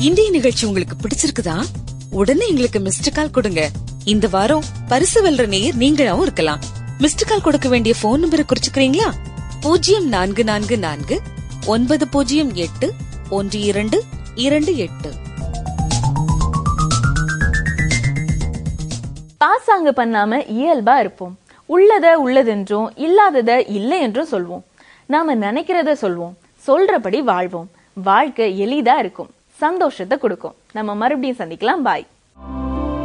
இன்றைய நிகழ்ச்சி உங்களுக்கு பிடிச்சிருக்குதா? உடனே எங்களுக்கு மிஸ்டு கால் கொடுங்க. இந்த வாரம் பரிசு வெல்ற நேயர் நீங்களாவும் இருக்கலாம். மிஸ்டு கால் கொடுக்க வேண்டிய போன் நம்பரை குறிச்சுக்கிறீங்களா? 0444908128. பாசாங்கு பண்ணாம இயல்பா இருப்போம். உள்ளத உள்ளதென்றும் இல்லாதத இல்லை என்றும் சொல்வோம். நாம நினைக்கிறத சொல்வோம், சொல்றபடி வாழ்வோம். வாழ்க்கை எளிதா இருக்கும், சந்தோஷத்தை கொடுக்கும். நம்ம மறுபடியும் சந்திக்கலாம். பாய்.